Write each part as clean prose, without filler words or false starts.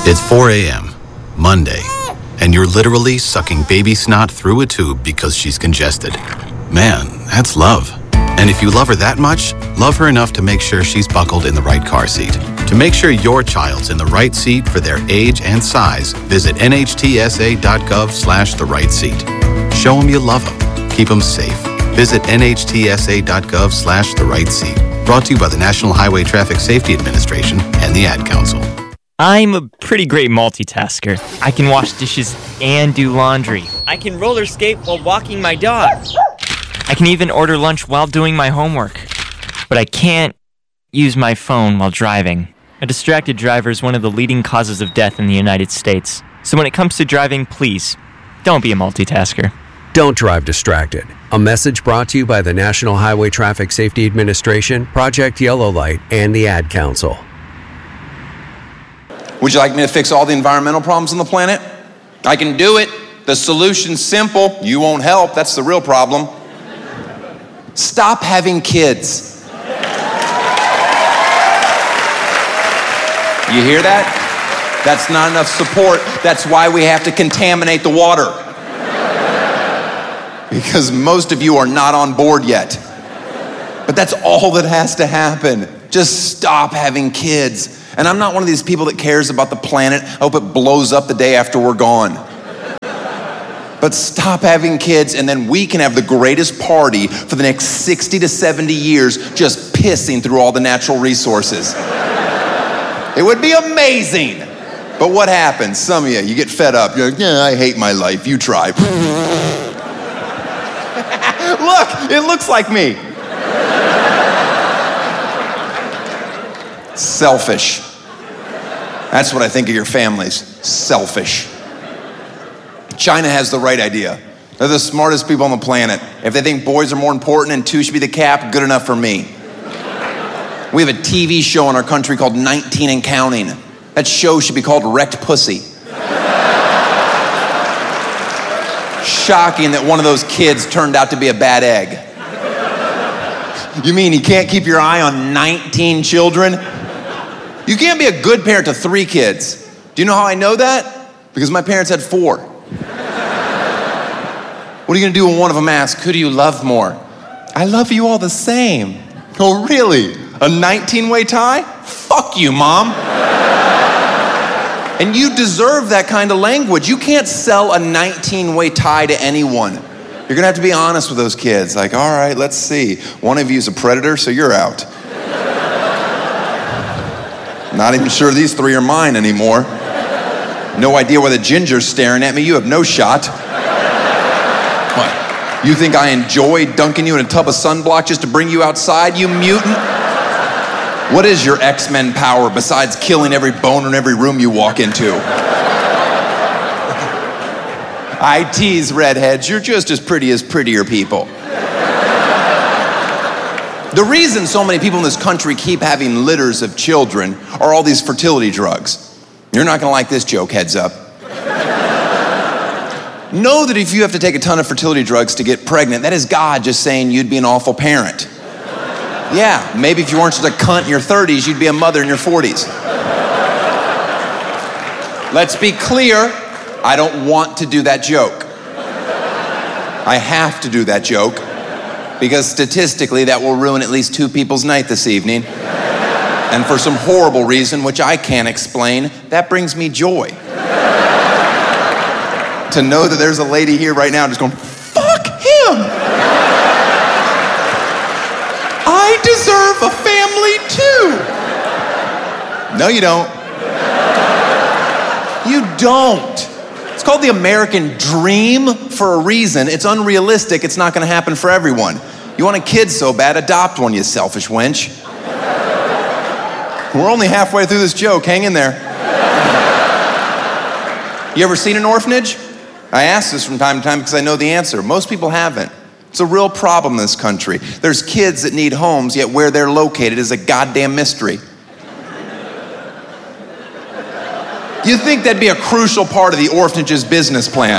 It's 4 a.m., Monday, and you're literally sucking baby snot through a tube because she's congested. Man, that's love. And if you love her that much, love her enough to make sure she's buckled in the right car seat. To make sure your child's in the right seat for their age and size, visit nhtsa.gov/the right seat. Show them you love them. Keep them safe. Visit nhtsa.gov/the right seat. Brought to you by the National Highway Traffic Safety Administration and the Ad Council. I'm a pretty great multitasker. I can wash dishes and do laundry. I can roller skate while walking my dog. I can even order lunch while doing my homework. But I can't use my phone while driving. A distracted driver is one of the leading causes of death in the United States. So when it comes to driving, please, don't be a multitasker. Don't drive distracted. A message brought to you by the National Highway Traffic Safety Administration, Project Yellow Light, and the Ad Council. Would you like me to fix all the environmental problems on the planet? I can do it. The solution's simple. You won't help. That's the real problem. Stop having kids. You hear that? That's not enough support. That's why we have to contaminate the water. Because most of you are not on board yet. But that's all that has to happen. Just stop having kids. And I'm not one of these people that cares about the planet. I hope it blows up the day after we're gone. But stop having kids, and then we can have the greatest party for the next 60 to 70 years just pissing through all the natural resources. It would be amazing. But what happens? Some of you get fed up. You're like, yeah, I hate my life. You try. Look, it looks like me. Selfish. That's what I think of your families. Selfish. China has the right idea. They're the smartest people on the planet. If they think boys are more important and 2 should be the cap, good enough for me. We have a TV show in our country called 19 and Counting. That show should be called Wrecked Pussy. Shocking that one of those kids turned out to be a bad egg. You mean you can't keep your eye on 19 children? You can't be a good parent to 3 kids. Do you know how I know that? Because my parents had 4. What are you gonna do when one of them asks, who do you love more? I love you all the same. Oh, really? A 19-way tie? Fuck you, Mom. And you deserve that kind of language. You can't sell a 19-way tie to anyone. You're gonna have to be honest with those kids. Like, all right, let's see. One of you's a predator, so you're out. Not even sure these 3 are mine anymore. No idea why the ginger's staring at me. You have no shot. What? You think I enjoy dunking you in a tub of sunblock just to bring you outside, you mutant? What is your X-Men power besides killing every boner in every room you walk into? I tease redheads. You're just as pretty as prettier people. The reason so many people in this country keep having litters of children are all these fertility drugs. You're not gonna like this joke, heads up. Know that if you have to take a ton of fertility drugs to get pregnant, that is God just saying you'd be an awful parent. Yeah, maybe if you weren't such a cunt in your 30s, you'd be a mother in your 40s. Let's be clear, I don't want to do that joke. I have to do that joke. Because statistically, that will ruin at least 2 people's night this evening. And for some horrible reason, which I can't explain, that brings me joy. To know that there's a lady here right now just going, fuck him! I deserve a family too! No, you don't. You don't. It's called the American dream for a reason. It's unrealistic. It's not gonna happen for everyone. You want a kid so bad, adopt one, you selfish wench. We're only halfway through this joke, hang in there. You ever seen an orphanage? I ask this from time to time because I know the answer. Most people haven't. It's a real problem in this country. There's kids that need homes, yet where they're located is a goddamn mystery. You'd think that'd be a crucial part of the orphanage's business plan.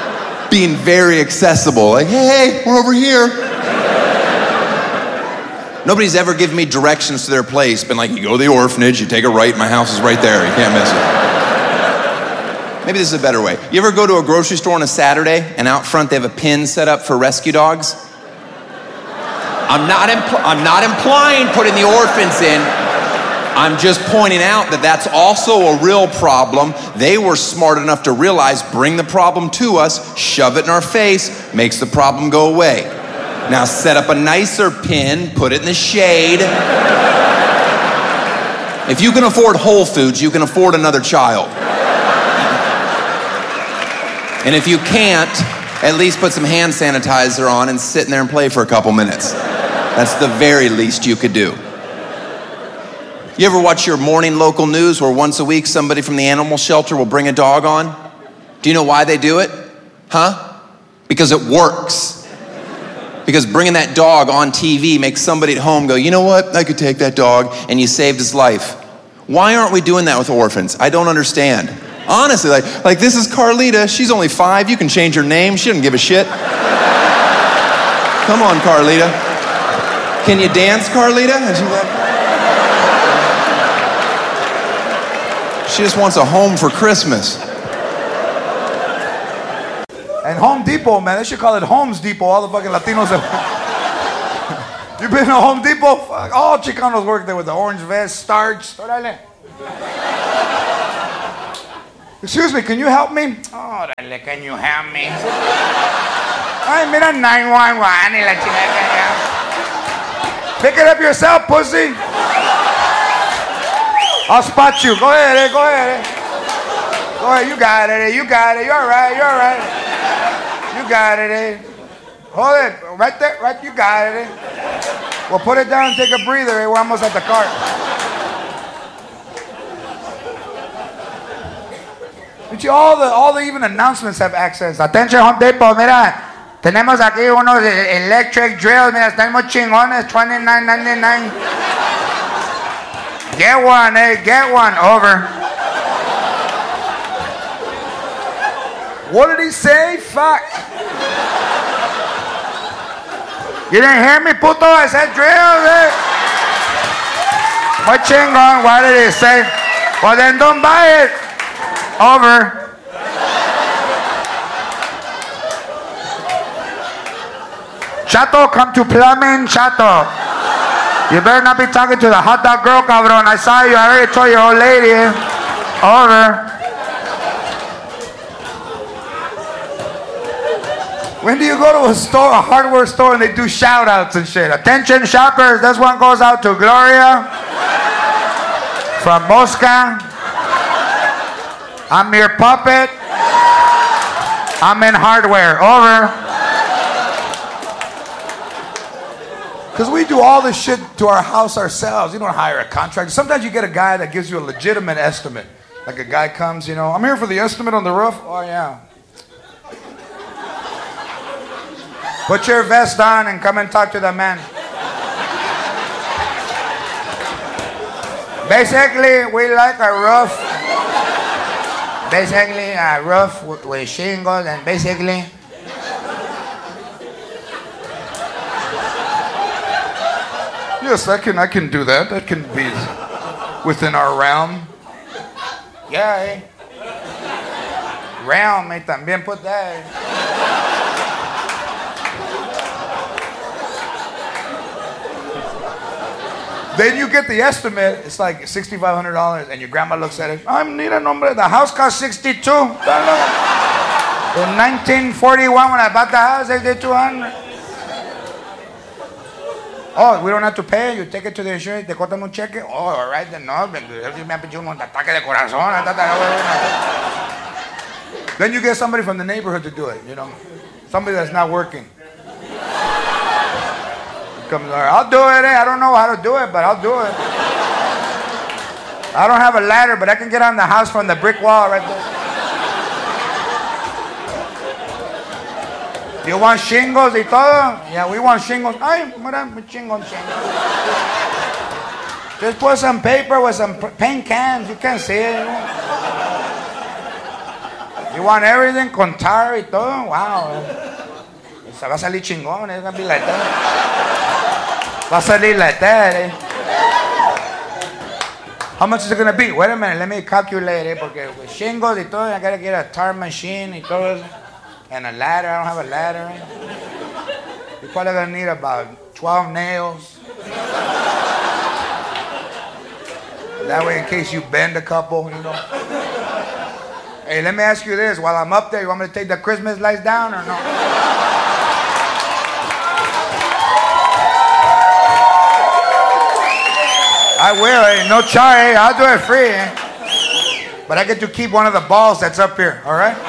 Being very accessible, like, hey, we're over here. Nobody's ever given me directions to their place, been like, you go to the orphanage, you take a right, my house is right there, you can't miss it. Maybe this is a better way. You ever go to a grocery store on a Saturday and out front they have a pin set up for rescue dogs? I'm not implying putting the orphans in. I'm just pointing out that that's also a real problem. They were smart enough to realize, bring the problem to us, shove it in our face, makes the problem go away. Now set up a nicer pin, put it in the shade. If you can afford Whole Foods, you can afford another child. And if you can't, at least put some hand sanitizer on and sit in there and play for a couple minutes. That's the very least you could do. You ever watch your morning local news where once a week somebody from the animal shelter will bring a dog on? Do you know why they do it? Huh? Because it works. Because bringing that dog on TV makes somebody at home go, you know what? I could take that dog, and you saved his life. Why aren't we doing that with orphans? I don't understand. Honestly, like this is Carlita. She's only 5. You can change her name. She doesn't give a shit. Come on, Carlita. Can you dance, Carlita? And she's like, she just wants a home for Christmas. And Home Depot, man, they should call it Homes Depot. All the fucking Latinos that... You been to Home Depot? Fuck, all Chicanos work there with the orange vest, starch. Excuse me, can you help me? Órale, can you help me? Ay, mira 911 y la chingada. Pick it up yourself, pussy. I'll spot you. Go ahead, go ahead. Go ahead, you got it, you got it. You're all right, you're all right. You got it, Hold it, right there, right, you got it, Well, put it down and take a breather, We're almost at the cart. All the even announcements have accents. Attention, Home Depot, mira, tenemos aquí unos electric drills, mira, están muy chingones, $29.99. Get one, get one, over. What did he say? Fuck. You didn't hear me, puto? I said drills, What chingon? What did he say? Well, then don't buy it. Over. Chato, come to plumbing, Chato. You better not be talking to the hot dog girl, cabron. I saw you. I already told your old lady. Over. When do you go to a store, a hardware store, and they do shout-outs and shit? Attention, shoppers. This one goes out to Gloria from Mosca. I'm your puppet. I'm in hardware. Over. Because we do all this shit to our house ourselves. You don't hire a contractor. Sometimes you get a guy that gives you a legitimate estimate. Like a guy comes, you know, I'm here for the estimate on the roof. Oh, yeah. Put your vest on and come and talk to the man. Basically, we like a roof. Basically, a roof with shingles and basically... Yes, I can do that. That can be within our realm. Yeah, Realm, también put that. Then you get the estimate. It's like $6,500, and your grandma looks at it. I need a number. The house cost $62. In 1941, when I bought the house, $6,200. Oh, we don't have to pay. You take it to the insurance. Te cortan un cheque. Oh, all right, then no. Me ha pedido un ataque de corazón. Then you get somebody from the neighborhood to do it. You know, somebody that's not working. Comes, I'll do it. I don't know how to do it, but I'll do it. I don't have a ladder, but I can get on the house from the brick wall right there. You want shingles y todo? Yeah, we want shingles. Ay, madam, shingles. Just put some paper with some paint cans. You can see it. You want everything con tar y todo? Wow. Se va a salir chingón. It's going to be like that. Va a salir like that, eh? How much is it gonna be? Wait a minute, let me calculate it, porque with shingles y todo, I gotta get a tar machine y todo, and a ladder. I don't have a ladder. You're probably gonna need about 12 nails. That way, in case you bend a couple, you know. Hey, let me ask you this. While I'm up there, you want me to take the Christmas lights down or no? I will, eh? No charge, eh? I'll do it free, eh? But I get to keep one of the balls that's up here, all right?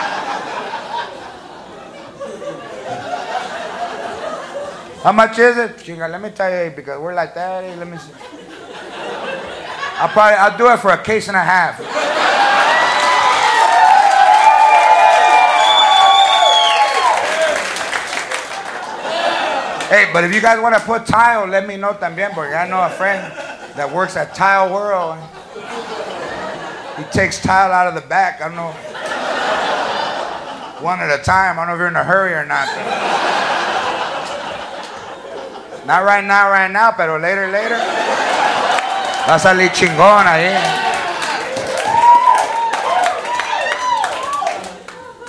How much is it? Chinga, let me tell you, because we're like that, eh? Let me see. I'll do it for a case and a half. Hey, but if you guys want to put tile, let me know también, porque I know a friend that works at Tile World. He takes tile out of the back. I don't know. One at a time. I don't know if you're in a hurry or not. Not right now, pero later. Va a salir chingón ahí.